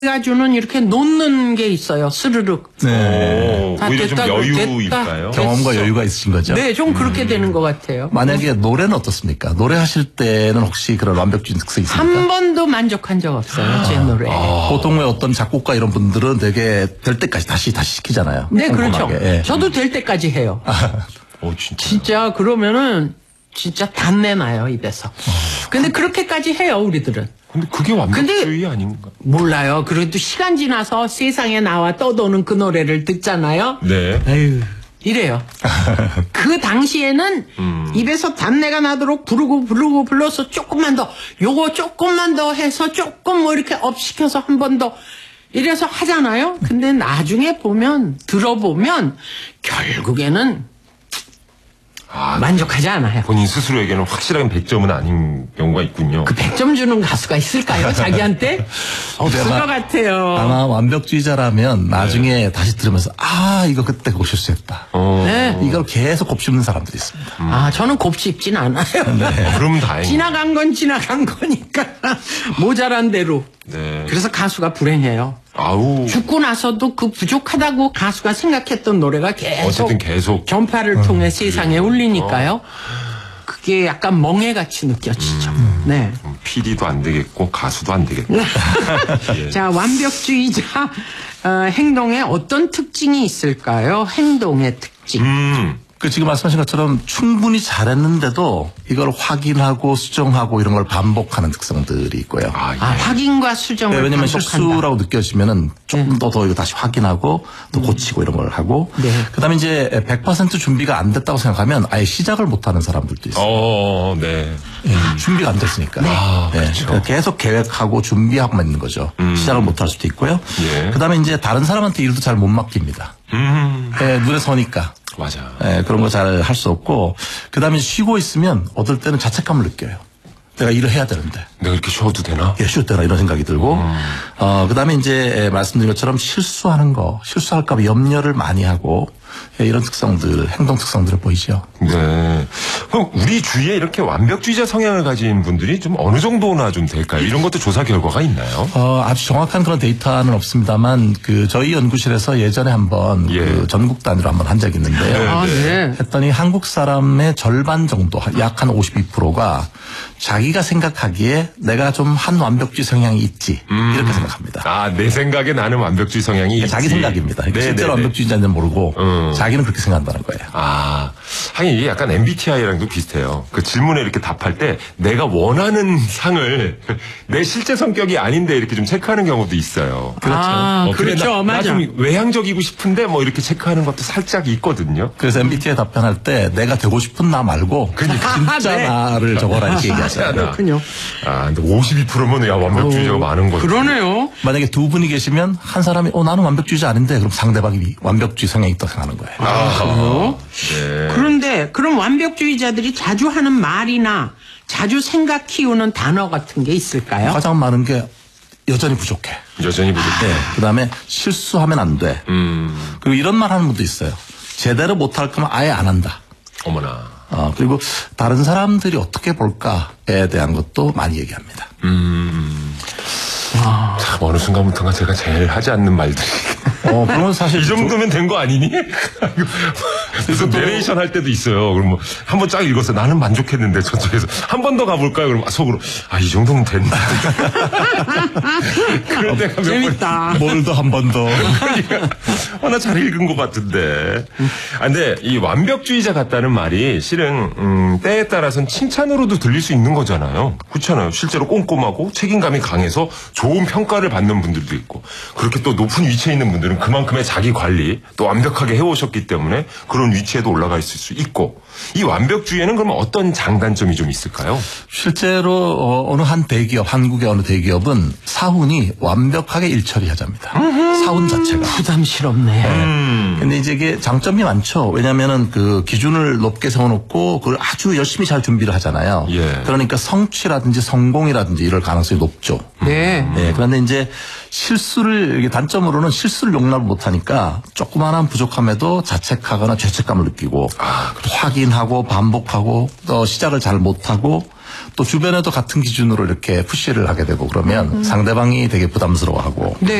가지고는 이렇게 놓는 게 있어요. 스르륵. 네. 오히려 좀 여유일까요? 경험과 여유가 있으신 거죠. 네, 좀 그렇게 되는 것 같아요. 만약에 노래는 어떻습니까? 노래하실 때는 혹시 그런 완벽주의 특성이 있습니까? 한 번도 만족한 적 없어요. 제 노래. 보통 왜 어떤 작곡가 이런 분들은 되게 될 때까지 다시 시키잖아요. 네, 그렇죠. 꼼꼼하게. 저도 될 때까지 해요. 진짜. 진짜 그러면은 진짜 단내 나요, 입에서. 근데 그렇게까지 해요, 우리들은. 근데 그게 완벽주의 아닌가? 몰라요. 그래도 시간 지나서 세상에 나와 떠도는 그 노래를 듣잖아요. 네. 에휴. 이래요. 그 당시에는 입에서 단내가 나도록 불러서 조금만 더, 요거 조금만 더 해서 조금 뭐 이렇게 업 시켜서 한 번 더 이래서 하잖아요. 근데 나중에 보면, 들어보면 결국에는 만족하지 않아요. 본인 스스로에게는 확실하게 100점은 아닌 경우가 있군요. 그 100점 주는 가수가 있을까요? 자기한테? 없을 것 같아요. 아마 완벽주의자라면 나중에 다시 들으면서 이거 그때 그거 실수했다. 네. 이걸 계속 곱씹는 사람들이 있습니다. 저는 곱씹진 않아요. 그럼 다행이에요. 지나간 건 지나간 거니까 모자란 대로. 네. 그래서 가수가 불행해요. 아우. 죽고 나서도 그 부족하다고 가수가 생각했던 노래가 어쨌든 계속. 전파를 통해 세상에 울리니까요. 그게 약간 멍해같이 느껴지죠. 네. PD도 안 되겠고 가수도 안 되겠고. 예. 자, 완벽주의자 행동에 어떤 특징이 있을까요? 행동의 특징. 그 지금 말씀하신 것처럼 충분히 잘했는데도 이걸 확인하고 수정하고 이런 걸 반복하는 특성들이 있고요. 확인과 수정을 네, 왜냐하면 반복한다. 실수라고 느껴지면은 조금 더 이거 다시 확인하고 또 고치고 이런 걸 하고. 네. 그다음에 이제 100% 준비가 안 됐다고 생각하면 아예 시작을 못하는 사람들도 있어요. 네. 준비가 안 됐으니까. 그렇죠. 그러니까 계속 계획하고 준비하고만 있는 거죠. 시작을 못할 수도 있고요. 예. 그다음에 이제 다른 사람한테 일도 잘 못 맡깁니다. 눈에 서니까. 맞아. 그런 거 잘 할 수 없고, 그 다음에 쉬고 있으면 어떨 때는 자책감을 느껴요. 내가 일을 해야 되는데. 내가 이렇게 쉬어도 되나? 쉬어도 되나 이런 생각이 들고, 그 다음에 이제 말씀드린 것처럼 실수할까봐 염려를 많이 하고, 이런 특성들, 행동 특성들을 보이죠. 네. 그럼 우리 주위에 이렇게 완벽주의자 성향을 가진 분들이 좀 어느 정도나 좀 될까요? 이런 것도 조사 결과가 있나요? 아주 정확한 그런 데이터는 없습니다만, 저희 연구실에서 예전에 한번 그 전국 단위로 한번 한 적이 있는데요. 네. 했더니 한국 사람의 절반 정도, 약 한 52%가 자기가 생각하기에 내가 좀 한 완벽주의 성향이 있지, 이렇게 생각합니다. 내 생각에 나는 완벽주의 성향이 있지. 자기 생각입니다. 실제로 완벽주의자인지는 모르고 자기는 그렇게 생각한다는 거예요. 하긴 이게 약간 MBTI랑도 비슷해요. 그 질문에 이렇게 답할 때 내가 원하는 상을 내 실제 성격이 아닌데 이렇게 좀 체크하는 경우도 있어요. 그렇죠. 그렇죠. 나 맞아. 좀 외향적이고 싶은데 뭐 이렇게 체크하는 것도 살짝 있거든요. 그래서 MBTI 답변할 때 내가 되고 싶은 나 말고 진짜 네. 나를 적어라 이렇게 얘기하잖아요. 그렇군요. 근데 52%면 완벽주의자가 많은 거죠. 그러네요. 만약에 두 분이 계시면 한 사람이 나는 완벽주의자 아닌데 그럼 상대방이 완벽주의 성향이 있다고 생각하는 거예요. 네. 그런데 그럼 완벽주의자들이 자주 하는 말이나 자주 생각 키우는 단어 같은 게 있을까요? 가장 많은 게 여전히 부족해. 여전히 부족해. 그다음에 실수하면 안 돼. 그리고 이런 말 하는 분도 있어요. 제대로 못할 거면 아예 안 한다. 어머나. 그리고 다른 사람들이 어떻게 볼까에 대한 것도 많이 얘기합니다. 참 어느 순간부터가 제가 제일 하지 않는 말들이. 그러면 사실 이 정도면 된 거 아니니? 그래서 내레이션 할 때도 있어요. 그럼 한번 쫙 읽었어. 나는 만족했는데 저쪽에서 한 번 더 가볼까요? 그럼 속으로 이 정도면 된다. 그럴 때가 몇 재밌다. 뭘 더 한 번 더. 나 잘 읽은 것 같은데. 근데 이 완벽주의자 같다는 말이 실은 때에 따라서는 칭찬으로도 들릴 수 있는 거잖아요. 그렇잖아요. 실제로 꼼꼼하고 책임감이 강해서 좋은 평가를 받는 분들도 있고, 그렇게 또 높은 위치에 있는 분들은 그만큼의 자기 관리 또 완벽하게 해오셨기 때문에 그런 위치에도 올라가 있을 수 있고, 이 완벽주의에는 그러면 어떤 장단점이 좀 있을까요? 실제로 어느 한 대기업, 한국의 어느 대기업은 사훈이 완벽하게 일처리하자입니다. 사훈 자체가. 부담스럽네. 근데 이제 이게 장점이 많죠. 왜냐면은 그 기준을 높게 세워놓고 그걸 아주 열심히 잘 준비를 하잖아요. 그러니까 성취라든지 성공이라든지 이럴 가능성이 높죠. 네. 그런데 이제 실수를, 단점으로는 실수를 용납을 못하니까 조그마한 부족함에도 자책하거나 죄책감을 느끼고, 확인하고 반복하고 또 시작을 잘 못하고 또 주변에도 같은 기준으로 이렇게 푸시를 하게 되고 그러면 상대방이 되게 부담스러워하고 네.